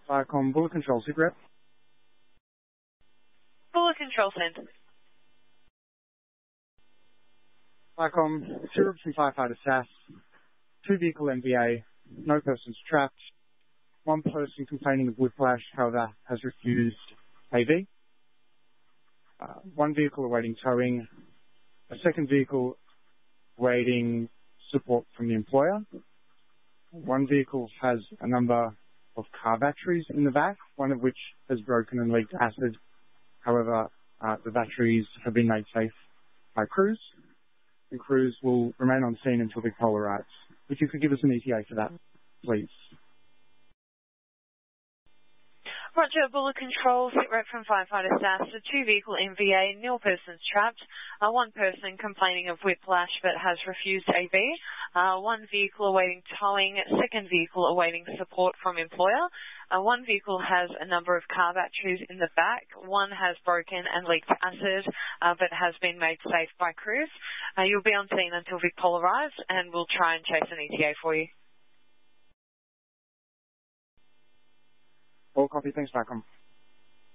Viacom, Bullet Control, sit rep. Bullet Control Centre. Viacom, Syrups and Firefighter SAS, 2-vehicle MVA, no persons trapped, 1 person complaining of whiplash, however, has refused AV, 1 vehicle awaiting towing, a 2nd vehicle awaiting support from the employer, 1 vehicle has a number of car batteries in the back, one of which has broken and leaked acid. However, the batteries have been made safe by crews, and crews will remain on scene until Vic Polar arrives. If you could give us an ETA for that, please. Roger, Bullet Control, sit rep from Firefighter SAS, a 2-vehicle MVA, 0 persons trapped, 1 person complaining of whiplash but has refused AV, 1 vehicle awaiting towing, 2nd vehicle awaiting support from employer, 1 vehicle has a number of car batteries in the back, 1 has broken and leaked acid but has been made safe by crews. You'll be on scene until Vic Pol arrives and we'll try and chase an ETA for you. All copy, thanks, Viacom.